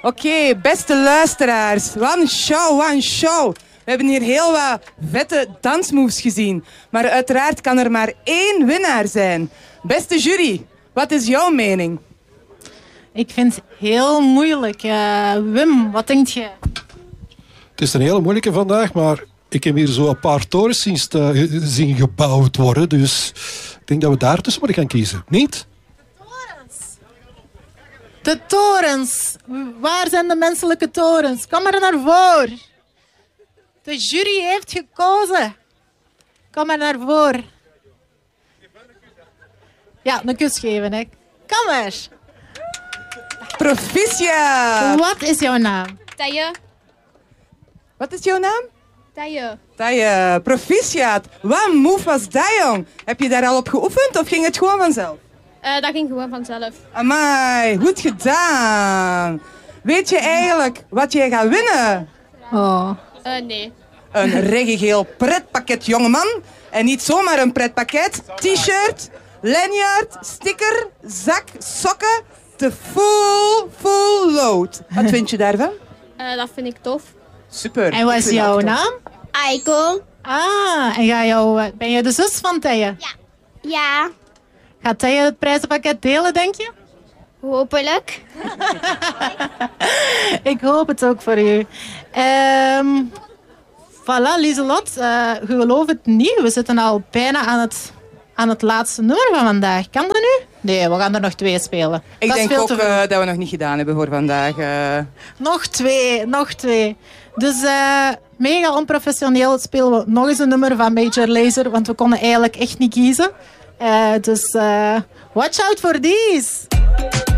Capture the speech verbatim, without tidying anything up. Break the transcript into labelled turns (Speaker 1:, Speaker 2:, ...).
Speaker 1: Oké, okay, beste luisteraars. Wat een show, wat een show. We hebben hier heel wat vette dansmoves gezien. Maar uiteraard kan er maar één winnaar zijn. Beste jury, wat is jouw mening?
Speaker 2: Ik vind het heel moeilijk. Uh, Wim, wat denk je?
Speaker 3: Het is een hele moeilijke vandaag, maar ik heb hier zo een paar torens zien, sta- zien gebouwd worden. Dus ik denk dat we daar tussen moeten gaan kiezen. Niet?
Speaker 2: De torens. Waar zijn de menselijke torens? Kom maar naar voren. De jury heeft gekozen. Kom maar naar voren. Ja, een kus geven, hè. Kom maar.
Speaker 1: Proficiat!
Speaker 2: Wat is jouw naam?
Speaker 4: Taille.
Speaker 1: Wat is jouw naam?
Speaker 4: Taille.
Speaker 1: Taille, proficiat. Wat een move was dat, jong? Heb je daar al op geoefend of ging het gewoon vanzelf?
Speaker 4: Uh, dat ging gewoon vanzelf.
Speaker 1: Amai, goed gedaan. Weet je eigenlijk wat jij gaat winnen?
Speaker 2: Oh.
Speaker 4: Uh, nee.
Speaker 1: Een reggegeel pretpakket, jongeman. En niet zomaar een pretpakket. T-shirt, lanyard, sticker, zak, sokken. De full, full load. Wat vind je daarvan?
Speaker 4: Uh, dat vind ik tof.
Speaker 1: Super.
Speaker 2: En wat is jouw naam?
Speaker 4: Aiko.
Speaker 2: Ah, en ga jou, ben je de zus van Taille?
Speaker 4: Ja. Ja.
Speaker 2: Gaat Taille het prijzenpakket delen, denk je?
Speaker 4: Hopelijk.
Speaker 2: Ik hoop het ook voor u. Um, voilà, Lieselot, uh, je gelooft het niet. We zitten al bijna aan het, aan het laatste nummer van vandaag. Kan dat nu? Nee, we gaan er nog twee spelen.
Speaker 1: Ik
Speaker 2: dat is
Speaker 1: denk
Speaker 2: veel
Speaker 1: ook
Speaker 2: te veel.
Speaker 1: uh, dat we nog niet gedaan hebben voor vandaag. Uh.
Speaker 2: Nog twee, nog twee. Dus uh, mega onprofessioneel spelen we nog eens een nummer van Major Lazer, want we konden eigenlijk echt niet kiezen. Uh, dus uh, watch out for these.